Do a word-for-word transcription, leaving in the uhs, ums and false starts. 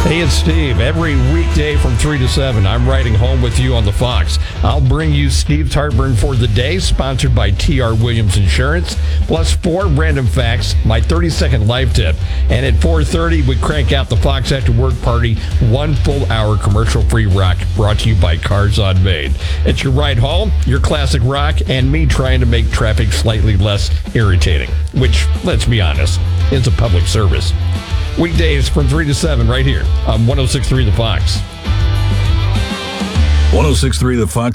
Hey, it's Steve. Every weekday from three to seven, I'm riding home with you on the Fox. I'll bring you Steve's Heartburn for the Day, sponsored by T R Williams Insurance, plus four random facts, my thirty-second life tip. And at four thirty, we crank out the Fox After Work Party, one full hour commercial-free rock brought to you by Cars on Main. It's your ride home, your classic rock, and me trying to make traffic slightly less irritating, which, let's be honest, is a public service. Weekdays from three to seven right here on one oh six point three The Fox. one oh six point three The Fox.